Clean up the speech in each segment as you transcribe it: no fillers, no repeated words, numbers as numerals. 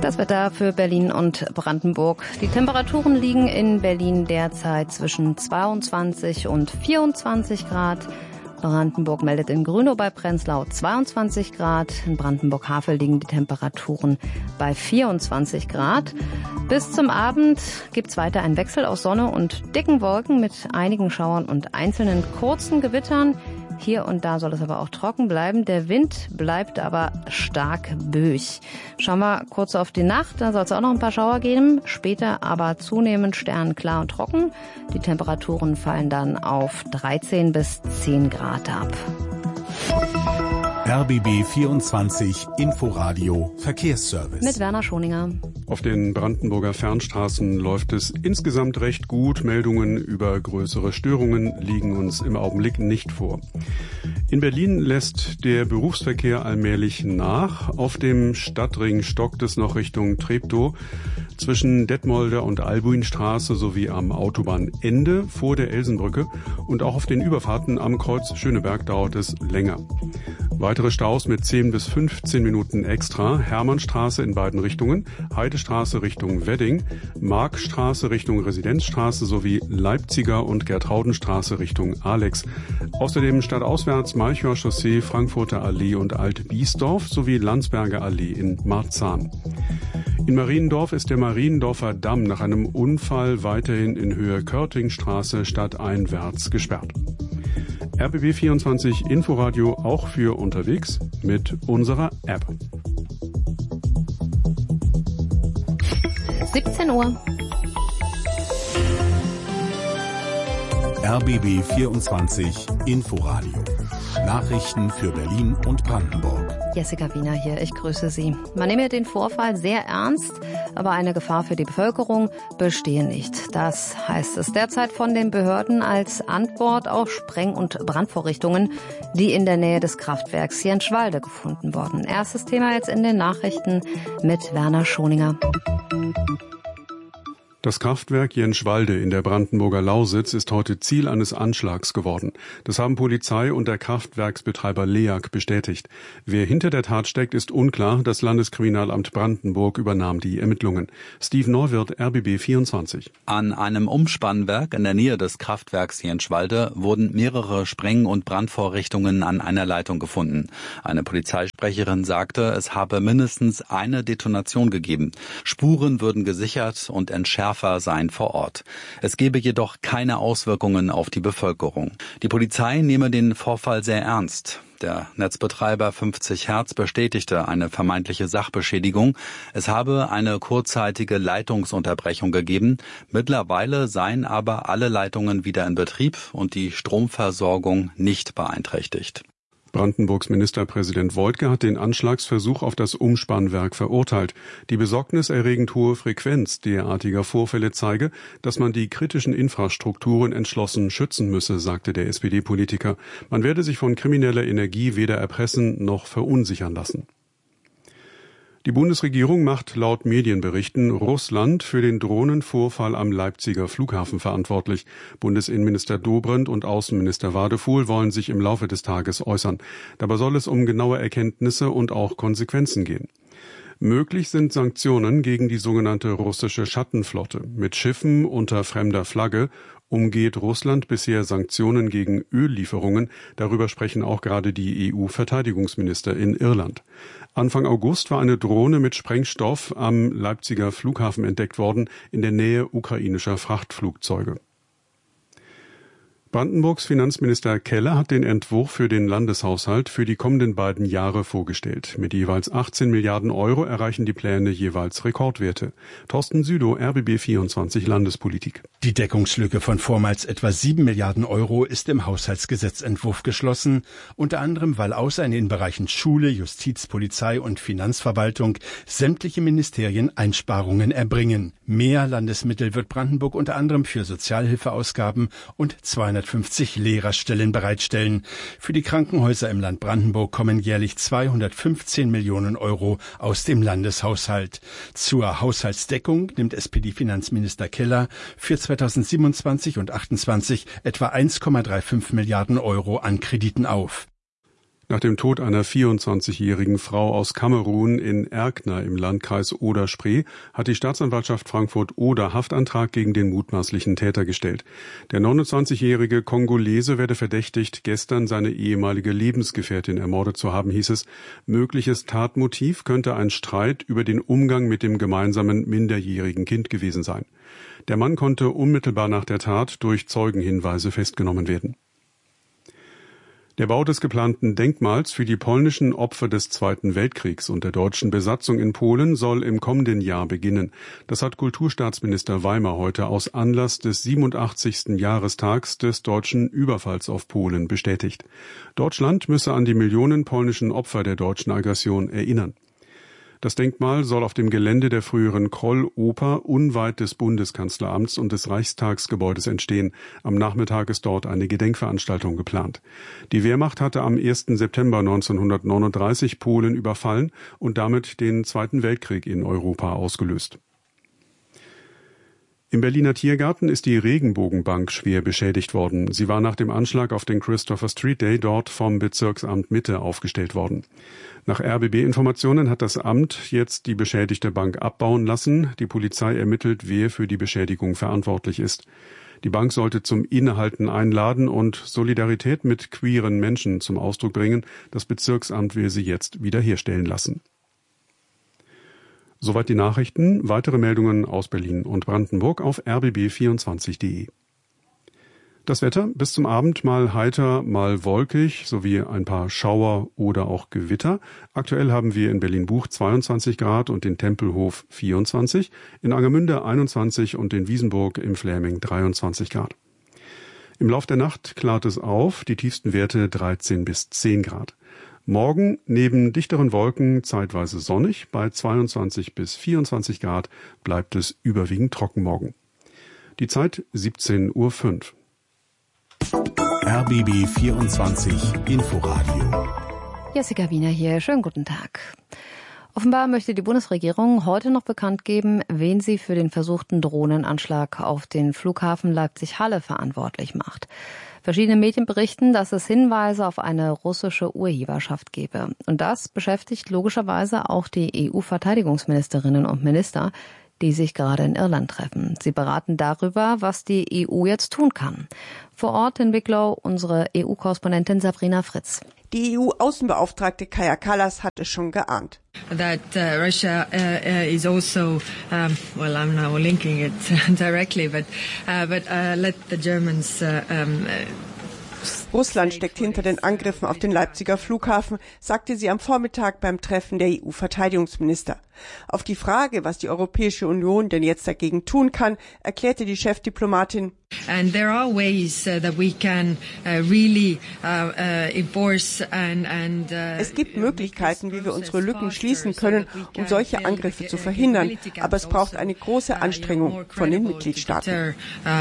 Das Wetter für Berlin und Brandenburg. Die Temperaturen liegen in Berlin derzeit zwischen 22 und 24 Grad. Brandenburg meldet in Grünow bei Prenzlau 22 Grad. In Brandenburg-Havel liegen die Temperaturen bei 24 Grad. Bis zum Abend gibt's weiter einen Wechsel aus Sonne und dicken Wolken mit einigen Schauern und einzelnen kurzen Gewittern. Hier und da soll es aber auch trocken bleiben. Der Wind bleibt aber stark böig. Schauen wir kurz auf die Nacht. Da soll es auch noch ein paar Schauer geben. Später aber zunehmend sternklar und trocken. Die Temperaturen fallen dann auf 13 bis 10 Grad ab. RBB 24 Inforadio Verkehrsservice. Mit Werner Schoninger. Auf den Brandenburger Fernstraßen läuft es insgesamt recht gut. Meldungen über größere Störungen liegen uns im Augenblick nicht vor. In Berlin lässt der Berufsverkehr allmählich nach. Auf dem Stadtring stockt es noch Richtung Treptow. Zwischen Detmolder und Albuinstraße sowie am Autobahnende vor der Elsenbrücke und auch auf den Überfahrten am Kreuz Schöneberg dauert es länger. Weitere Staus mit 10 bis 15 Minuten extra. Hermannstraße in beiden Richtungen, Heidestraße Richtung Wedding, Markstraße Richtung Residenzstraße sowie Leipziger und Gertraudenstraße Richtung Alex. Außerdem stadtauswärts Malchower Chaussee, Frankfurter Allee und Alt-Biesdorf sowie Landsberger Allee in Marzahn. In Mariendorf ist der Mariendorfer Damm nach einem Unfall weiterhin in Höhe Körtingstraße stadteinwärts gesperrt. RBB 24 Inforadio auch für unterwegs mit unserer App. 17 Uhr. RBB 24 Inforadio. Nachrichten für Berlin und Brandenburg. Jessica Wiener hier, ich grüße Sie. Man nehme den Vorfall sehr ernst, aber eine Gefahr für die Bevölkerung bestehe nicht. Das heißt es derzeit von den Behörden als Antwort auf Spreng- und Brandvorrichtungen, die in der Nähe des Kraftwerks Jenschwalde gefunden wurden. Erstes Thema jetzt in den Nachrichten mit Werner Schoninger. Das Kraftwerk Jenschwalde in der Brandenburger Lausitz ist heute Ziel eines Anschlags geworden. Das haben Polizei und der Kraftwerksbetreiber LEAG bestätigt. Wer hinter der Tat steckt, ist unklar. Das Landeskriminalamt Brandenburg übernahm die Ermittlungen. Steve Neuwirth, RBB 24. An einem Umspannwerk in der Nähe des Kraftwerks Jenschwalde wurden mehrere Spreng- und Brandvorrichtungen an einer Leitung gefunden. Eine Polizeisprecherin sagte, es habe mindestens eine Detonation gegeben. Spuren würden gesichert und entschärft seien vor Ort. Es gebe jedoch keine Auswirkungen auf die Bevölkerung. Die Polizei nehme den Vorfall sehr ernst. Der Netzbetreiber 50 Hertz bestätigte eine vermeintliche Sachbeschädigung. Es habe eine kurzzeitige Leitungsunterbrechung gegeben. Mittlerweile seien aber alle Leitungen wieder in Betrieb und die Stromversorgung nicht beeinträchtigt. Brandenburgs Ministerpräsident Woidke hat den Anschlagsversuch auf das Umspannwerk verurteilt. Die besorgniserregend hohe Frequenz derartiger Vorfälle zeige, dass man die kritischen Infrastrukturen entschlossen schützen müsse, sagte der SPD-Politiker. Man werde sich von krimineller Energie weder erpressen noch verunsichern lassen. Die Bundesregierung macht laut Medienberichten Russland für den Drohnenvorfall am Leipziger Flughafen verantwortlich. Bundesinnenminister Dobrindt und Außenminister Wadefuhl wollen sich im Laufe des Tages äußern. Dabei soll es um genaue Erkenntnisse und auch Konsequenzen gehen. Möglich sind Sanktionen gegen die sogenannte russische Schattenflotte. Mit Schiffen unter fremder Flagge umgeht Russland bisher Sanktionen gegen Öllieferungen. Darüber sprechen auch gerade die EU-Verteidigungsminister in Irland. Anfang August war eine Drohne mit Sprengstoff am Leipziger Flughafen entdeckt worden, in der Nähe ukrainischer Frachtflugzeuge. Brandenburgs Finanzminister Keller hat den Entwurf für den Landeshaushalt für die kommenden beiden Jahre vorgestellt. Mit jeweils 18 Milliarden Euro erreichen die Pläne jeweils Rekordwerte. Thorsten Südow, RBB 24 Landespolitik. Die Deckungslücke von vormals etwa 7 Milliarden Euro ist im Haushaltsgesetzentwurf geschlossen, unter anderem weil außer in den Bereichen Schule, Justiz, Polizei und Finanzverwaltung sämtliche Ministerien Einsparungen erbringen. Mehr Landesmittel wird Brandenburg unter anderem für Sozialhilfeausgaben und 250 Lehrerstellen bereitstellen. Für die Krankenhäuser im Land Brandenburg kommen jährlich 215 Millionen Euro aus dem Landeshaushalt. Zur Haushaltsdeckung nimmt SPD-Finanzminister Keller für 2027 und 2028 etwa 1,35 Milliarden Euro an Krediten auf. Nach dem Tod einer 24-jährigen Frau aus Kamerun in Erkner im Landkreis Oder-Spree hat die Staatsanwaltschaft Frankfurt-Oder Haftantrag gegen den mutmaßlichen Täter gestellt. Der 29-jährige Kongolese werde verdächtigt, gestern seine ehemalige Lebensgefährtin ermordet zu haben, hieß es. Mögliches Tatmotiv könnte ein Streit über den Umgang mit dem gemeinsamen minderjährigen Kind gewesen sein. Der Mann konnte unmittelbar nach der Tat durch Zeugenhinweise festgenommen werden. Der Bau des geplanten Denkmals für die polnischen Opfer des Zweiten Weltkriegs und der deutschen Besatzung in Polen soll im kommenden Jahr beginnen. Das hat Kulturstaatsminister Weimer heute aus Anlass des 87. Jahrestags des deutschen Überfalls auf Polen bestätigt. Deutschland müsse an die Millionen polnischen Opfer der deutschen Aggression erinnern. Das Denkmal soll auf dem Gelände der früheren Kroll-Oper unweit des Bundeskanzleramts und des Reichstagsgebäudes entstehen. Am Nachmittag ist dort eine Gedenkveranstaltung geplant. Die Wehrmacht hatte am 1. September 1939 Polen überfallen und damit den Zweiten Weltkrieg in Europa ausgelöst. Im Berliner Tiergarten ist die Regenbogenbank schwer beschädigt worden. Sie war nach dem Anschlag auf den Christopher Street Day dort vom Bezirksamt Mitte aufgestellt worden. Nach RBB-Informationen hat das Amt jetzt die beschädigte Bank abbauen lassen. Die Polizei ermittelt, wer für die Beschädigung verantwortlich ist. Die Bank sollte zum Innehalten einladen und Solidarität mit queeren Menschen zum Ausdruck bringen. Das Bezirksamt will sie jetzt wiederherstellen lassen. Soweit die Nachrichten. Weitere Meldungen aus Berlin und Brandenburg auf rbb24.de. Das Wetter bis zum Abend mal heiter, mal wolkig, sowie ein paar Schauer oder auch Gewitter. Aktuell haben wir in Berlin-Buch 22 Grad und in Tempelhof 24, in Angermünde 21 und in Wiesenburg im Fläming 23 Grad. Im Lauf der Nacht klart es auf, die tiefsten Werte 13 bis 10 Grad. Morgen neben dichteren Wolken zeitweise sonnig, bei 22 bis 24 Grad bleibt es überwiegend trocken morgen. Die Zeit 17:05 Uhr. RBB 24 Inforadio. Jessica Wiener hier, schönen guten Tag. Offenbar möchte die Bundesregierung heute noch bekannt geben, wen sie für den versuchten Drohnenanschlag auf den Flughafen Leipzig-Halle verantwortlich macht. Verschiedene Medien berichten, dass es Hinweise auf eine russische Urheberschaft gebe. Und das beschäftigt logischerweise auch die EU-Verteidigungsministerinnen und Minister, die sich gerade in Irland treffen. Sie beraten darüber, was die EU jetzt tun kann. Vor Ort in Wicklow unsere EU-Korrespondentin Sabrina Fritz. Die EU-Außenbeauftragte Kaja Kallas hat es schon geahnt. That Russia is also, well, I'm now linking it directly, but let the Germans. Russland steckt hinter den Angriffen auf den Leipziger Flughafen, sagte sie am Vormittag beim Treffen der EU-Verteidigungsminister. Auf die Frage, was die Europäische Union denn jetzt dagegen tun kann, erklärte die Chefdiplomatin: And there are ways that we can really enforce and Es gibt Möglichkeiten, wie wir unsere Lücken schließen können, um solche Angriffe zu verhindern, aber es braucht eine große Anstrengung von den Mitgliedstaaten.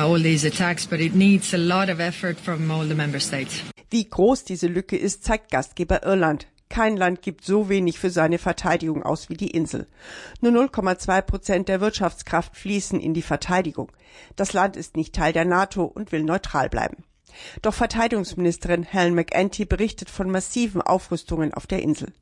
Wie groß diese Lücke ist, zeigt Gastgeber Irland. Kein Land gibt so wenig für seine Verteidigung aus wie die Insel. Nur 0,2% der Wirtschaftskraft fließen in die Verteidigung. Das Land ist nicht Teil der NATO und will neutral bleiben. Doch Verteidigungsministerin Helen McEntee berichtet von massiven Aufrüstungen auf der Insel.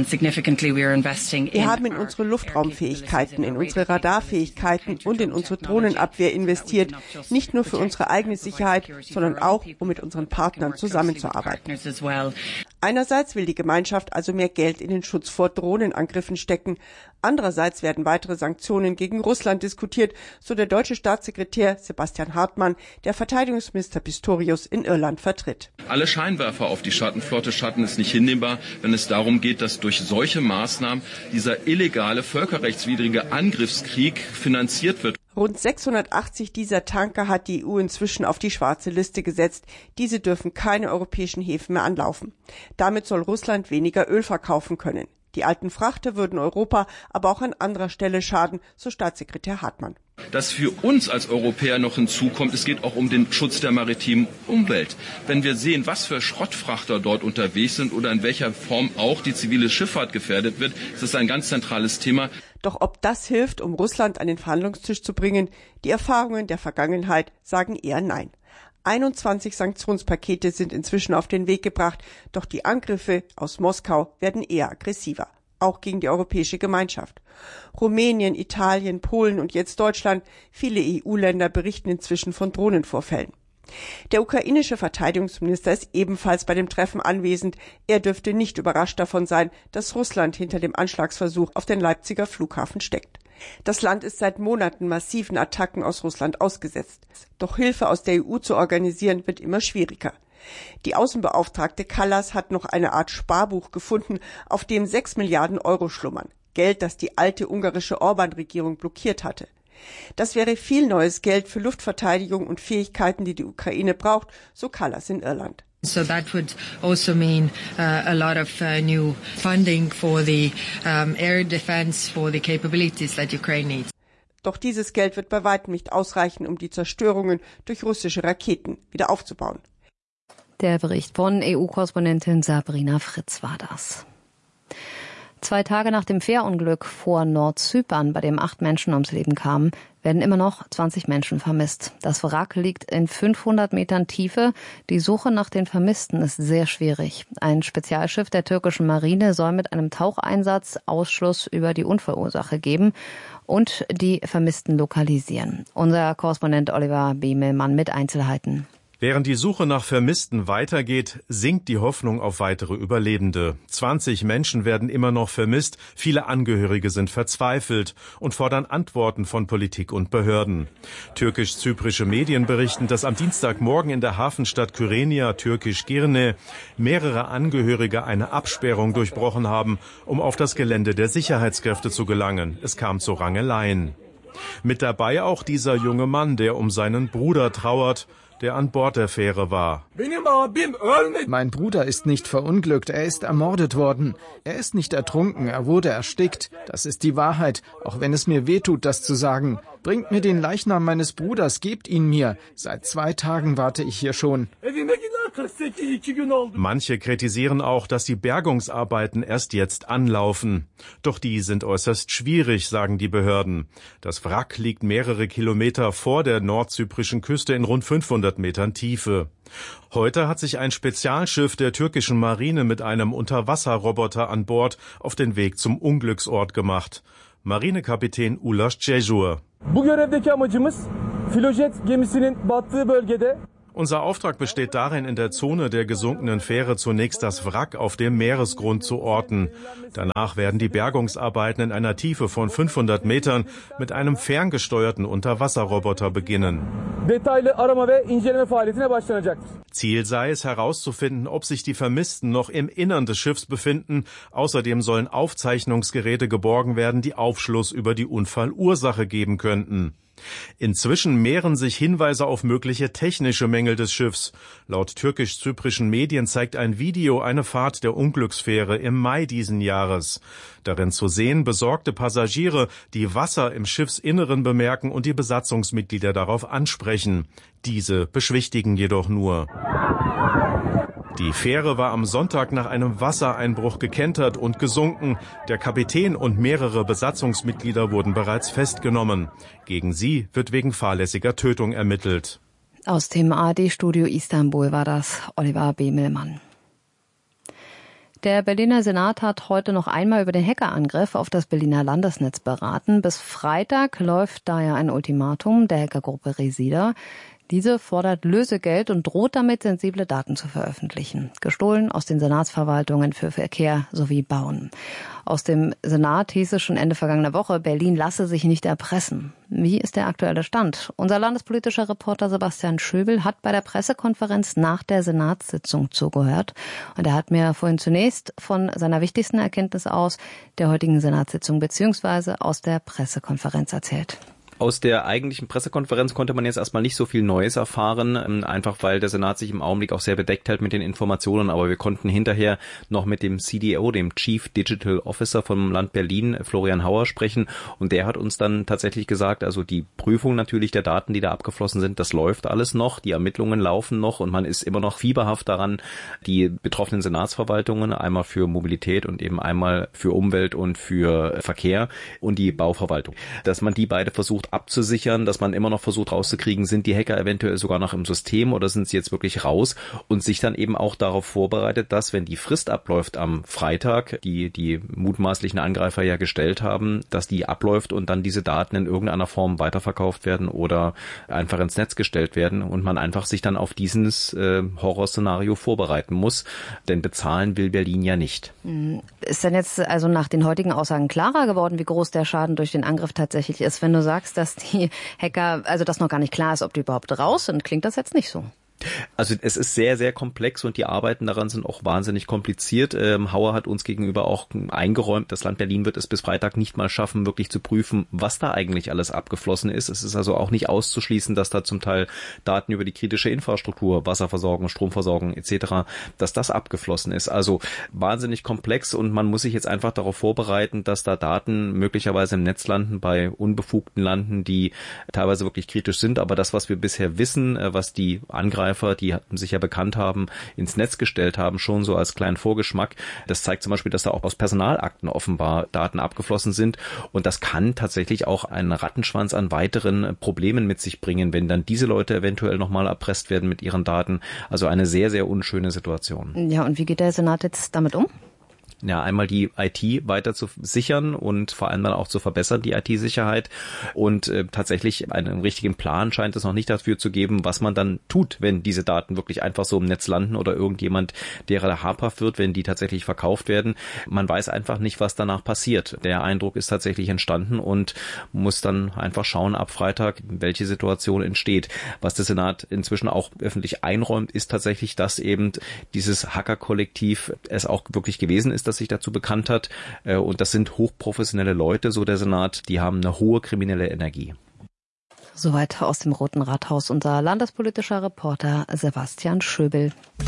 Wir haben in unsere Luftraumfähigkeiten, in unsere Radarfähigkeiten und in unsere Drohnenabwehr investiert, nicht nur für unsere eigene Sicherheit, sondern auch, um mit unseren Partnern zusammenzuarbeiten. Einerseits will die Gemeinschaft also mehr Geld in den Schutz vor Drohnenangriffen stecken. Andererseits werden weitere Sanktionen gegen Russland diskutiert, so der deutsche Staatssekretär Sebastian Hartmann, der Verteidigungsminister Pistorius in Irland vertritt. Alle Scheinwerfer auf die Schattenflotte schatten es nicht hinnehmbar, wenn es darum geht, dass durch solche Maßnahmen dieser illegale, völkerrechtswidrige Angriffskrieg finanziert wird. Rund 680 dieser Tanker hat die EU inzwischen auf die schwarze Liste gesetzt. Diese dürfen keine europäischen Häfen mehr anlaufen. Damit soll Russland weniger Öl verkaufen können. Die alten Frachter würden Europa aber auch an anderer Stelle schaden, so Staatssekretär Hartmann. Das für uns als Europäer noch hinzukommt, es geht auch um den Schutz der maritimen Umwelt. Wenn wir sehen, was für Schrottfrachter dort unterwegs sind oder in welcher Form auch die zivile Schifffahrt gefährdet wird, ist das ein ganz zentrales Thema. Doch ob das hilft, um Russland an den Verhandlungstisch zu bringen, die Erfahrungen der Vergangenheit sagen eher nein. 21 Sanktionspakete sind inzwischen auf den Weg gebracht, doch die Angriffe aus Moskau werden eher aggressiver, auch gegen die Europäische Gemeinschaft. Rumänien, Italien, Polen und jetzt Deutschland, viele EU-Länder berichten inzwischen von Drohnenvorfällen. Der ukrainische Verteidigungsminister ist ebenfalls bei dem Treffen anwesend. Er dürfte nicht überrascht davon sein, dass Russland hinter dem Anschlagsversuch auf den Leipziger Flughafen steckt. Das Land ist seit Monaten massiven Attacken aus Russland ausgesetzt. Doch Hilfe aus der EU zu organisieren, wird immer schwieriger. Die Außenbeauftragte Kallas hat noch eine Art Sparbuch gefunden, auf dem 6 Milliarden Euro schlummern. Geld, das die alte ungarische Orban-Regierung blockiert hatte. Das wäre viel neues Geld für Luftverteidigung und Fähigkeiten, die die Ukraine braucht, so Kallas in Irland. So that would also mean a lot of new funding for the air defense, for the capabilities that Ukraine needs. Doch dieses Geld wird bei weitem nicht ausreichen, um die Zerstörungen durch russische Raketen wieder aufzubauen. Der Bericht von EU-Korrespondentin Sabrina Fritz war das. 2 Tage nach dem Fährunglück vor Nordzypern, bei dem 8 Menschen ums Leben kamen, werden immer noch 20 Menschen vermisst. Das Wrack liegt in 500 Metern Tiefe. Die Suche nach den Vermissten ist sehr schwierig. Ein Spezialschiff der türkischen Marine soll mit einem Taucheinsatz Ausschluss über die Unfallursache geben und die Vermissten lokalisieren. Unser Korrespondent Oliver Biemelmann mit Einzelheiten. Während die Suche nach Vermissten weitergeht, sinkt die Hoffnung auf weitere Überlebende. 20 Menschen werden immer noch vermisst, viele Angehörige sind verzweifelt und fordern Antworten von Politik und Behörden. Türkisch-zyprische Medien berichten, dass am Dienstagmorgen in der Hafenstadt Kyrenia, türkisch Girne, mehrere Angehörige eine Absperrung durchbrochen haben, um auf das Gelände der Sicherheitskräfte zu gelangen. Es kam zu Rangeleien. Mit dabei auch dieser junge Mann, der um seinen Bruder trauert, der an Bord der Fähre war. Mein Bruder ist nicht verunglückt, er ist ermordet worden. Er ist nicht ertrunken, er wurde erstickt. Das ist die Wahrheit, auch wenn es mir wehtut, das zu sagen. Bringt mir den Leichnam meines Bruders, gebt ihn mir. Seit 2 Tagen warte ich hier schon. Manche kritisieren auch, dass die Bergungsarbeiten erst jetzt anlaufen. Doch die sind äußerst schwierig, sagen die Behörden. Das Wrack liegt mehrere Kilometer vor der nordzyprischen Küste in rund 500 Metern Tiefe. Heute hat sich ein Spezialschiff der türkischen Marine mit einem Unterwasserroboter an Bord auf den Weg zum Unglücksort gemacht. Marinekapitän Ulaş Cejur. Unser Auftrag besteht darin, in der Zone der gesunkenen Fähre zunächst das Wrack auf dem Meeresgrund zu orten. Danach werden die Bergungsarbeiten in einer Tiefe von 500 Metern mit einem ferngesteuerten Unterwasserroboter beginnen. Ziel sei es, herauszufinden, ob sich die Vermissten noch im Innern des Schiffs befinden. Außerdem sollen Aufzeichnungsgeräte geborgen werden, die Aufschluss über die Unfallursache geben könnten. Inzwischen mehren sich Hinweise auf mögliche technische Mängel des Schiffs. Laut türkisch-zyprischen Medien zeigt ein Video eine Fahrt der Unglücksfähre im Mai diesen Jahres. Darin zu sehen besorgte Passagiere, die Wasser im Schiffsinneren bemerken und die Besatzungsmitglieder darauf ansprechen. Diese beschwichtigen jedoch nur. Die Fähre war am Sonntag nach einem Wassereinbruch gekentert und gesunken. Der Kapitän und mehrere Besatzungsmitglieder wurden bereits festgenommen. Gegen sie wird wegen fahrlässiger Tötung ermittelt. Aus dem ARD-Studio Istanbul war das Oliver Biemelmann. Der Berliner Senat hat heute noch einmal über den Hackerangriff auf das Berliner Landesnetz beraten. Bis Freitag läuft daher ein Ultimatum der Hackergruppe Resida. Diese fordert Lösegeld und droht damit, sensible Daten zu veröffentlichen. Gestohlen aus den Senatsverwaltungen für Verkehr sowie Bauen. Aus dem Senat hieß es schon Ende vergangener Woche, Berlin lasse sich nicht erpressen. Wie ist der aktuelle Stand? Unser landespolitischer Reporter Sebastian Schöbel hat bei der Pressekonferenz nach der Senatssitzung zugehört. Und er hat mir vorhin zunächst von seiner wichtigsten Erkenntnis aus der heutigen Senatssitzung bzw. aus der Pressekonferenz erzählt. Aus der eigentlichen Pressekonferenz konnte man jetzt erstmal nicht so viel Neues erfahren, einfach weil der Senat sich im Augenblick auch sehr bedeckt hält mit den Informationen. Aber wir konnten hinterher noch mit dem CDO, dem Chief Digital Officer vom Land Berlin, Florian Hauer, sprechen. Und der hat uns dann tatsächlich gesagt, also die Prüfung natürlich der Daten, die da abgeflossen sind, das läuft alles noch. Die Ermittlungen laufen noch und man ist immer noch fieberhaft daran, die betroffenen Senatsverwaltungen, einmal für Mobilität und eben einmal für Umwelt und für Verkehr und die Bauverwaltung, dass man die beide versucht abzusichern, dass man immer noch versucht rauszukriegen, sind die Hacker eventuell sogar noch im System oder sind sie jetzt wirklich raus, und sich dann eben auch darauf vorbereitet, dass, wenn die Frist abläuft am Freitag, die mutmaßlichen Angreifer ja gestellt haben, dass die abläuft und dann diese Daten in irgendeiner Form weiterverkauft werden oder einfach ins Netz gestellt werden und man einfach sich dann auf dieses Horrorszenario vorbereiten muss, denn bezahlen will Berlin ja nicht. Ist denn jetzt also nach den heutigen Aussagen klarer geworden, wie groß der Schaden durch den Angriff tatsächlich ist? Wenn du sagst, dass die Hacker, also dass noch gar nicht klar ist, ob die überhaupt raus sind, klingt das jetzt nicht so. Also es ist sehr, sehr komplex und die Arbeiten daran sind auch wahnsinnig kompliziert. Hauer hat uns gegenüber auch eingeräumt, das Land Berlin wird es bis Freitag nicht mal schaffen, wirklich zu prüfen, was da eigentlich alles abgeflossen ist. Es ist also auch nicht auszuschließen, dass da zum Teil Daten über die kritische Infrastruktur, Wasserversorgung, Stromversorgung etc., dass das abgeflossen ist. Also wahnsinnig komplex, und man muss sich jetzt einfach darauf vorbereiten, dass da Daten möglicherweise im Netz landen, bei Unbefugten landen, die teilweise wirklich kritisch sind. Aber das, was wir bisher wissen, was die Angreifer, die sich ja bekannt haben, ins Netz gestellt haben, schon so als kleinen Vorgeschmack. Das zeigt zum Beispiel, dass da auch aus Personalakten offenbar Daten abgeflossen sind. Und das kann tatsächlich auch einen Rattenschwanz an weiteren Problemen mit sich bringen, wenn dann diese Leute eventuell nochmal erpresst werden mit ihren Daten. Also eine sehr, sehr unschöne Situation. Ja, und wie geht der Senat jetzt damit um? Ja, einmal die IT weiter zu sichern und vor allem dann auch zu verbessern, die IT-Sicherheit. Und tatsächlich einen richtigen Plan scheint es noch nicht dafür zu geben, was man dann tut, wenn diese Daten wirklich einfach so im Netz landen oder irgendjemand, derer habhaft wird, wenn die tatsächlich verkauft werden. Man weiß einfach nicht, was danach passiert. Der Eindruck ist tatsächlich entstanden und muss dann einfach schauen ab Freitag, welche Situation entsteht. Was der Senat inzwischen auch öffentlich einräumt, ist tatsächlich, dass eben dieses Hacker-Kollektiv es auch wirklich gewesen ist, das sich dazu bekannt hat. Und das sind hochprofessionelle Leute, so der Senat, die haben eine hohe kriminelle Energie. Soweit aus dem Roten Rathaus unser landespolitischer Reporter Sebastian Schöbel.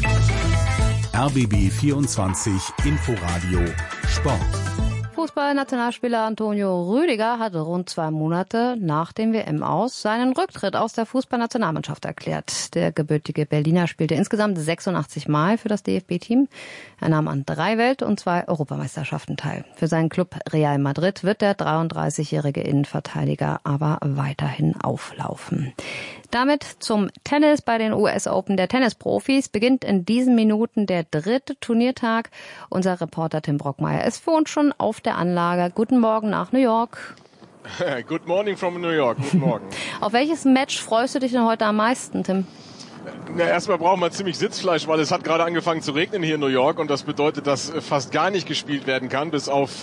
RBB 24 Inforadio Sport. Fußballnationalspieler Antonio Rüdiger hat rund 2 Monate nach dem WM-Aus seinen Rücktritt aus der Fußballnationalmannschaft erklärt. Der gebürtige Berliner spielte insgesamt 86 Mal für das DFB-Team. Er nahm an 3 Welt- und 2 Europameisterschaften teil. Für seinen Club Real Madrid wird der 33-jährige Innenverteidiger aber weiterhin auflaufen. Damit zum Tennis bei den US Open der Tennisprofis. Beginnt in diesen Minuten der 3. Turniertag. Unser Reporter Tim Brockmeier ist für uns schon auf der Anlage. Guten Morgen nach New York. Good morning from New York. Guten Morgen. Auf welches Match freust du dich denn heute am meisten, Tim? Na, erstmal brauchen wir ziemlich Sitzfleisch, weil es hat gerade angefangen zu regnen hier in New York und das bedeutet, dass fast gar nicht gespielt werden kann, bis auf